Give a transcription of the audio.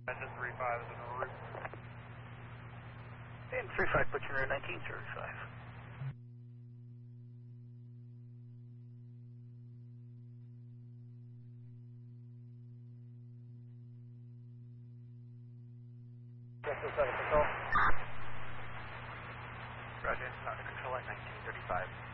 Engine 35 is en route. And 35, put you in 1935. Vessel 7 control. Roger, engine out to control at 1935.